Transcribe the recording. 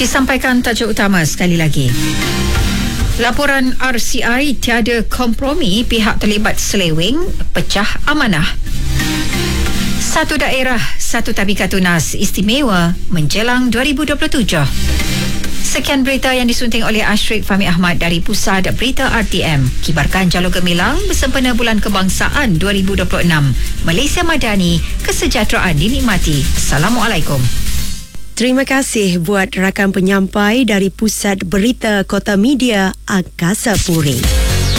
Disampaikan tajuk utama sekali lagi. Laporan RCI tiada kompromi, pihak terlibat seleweng, pecah amanah. Satu daerah, satu tabika tunas istimewa menjelang 2027. Sekian berita yang disunting oleh Ashrik Fahmi Ahmad dari Pusat Berita RTM. Kibarkan jalur gemilang bersempena Bulan Kebangsaan 2026. Malaysia Madani, kesejahteraan dinikmati. Assalamualaikum. Terima kasih buat rakan penyampai dari Pusat Berita Kota Media Angkasa Puri.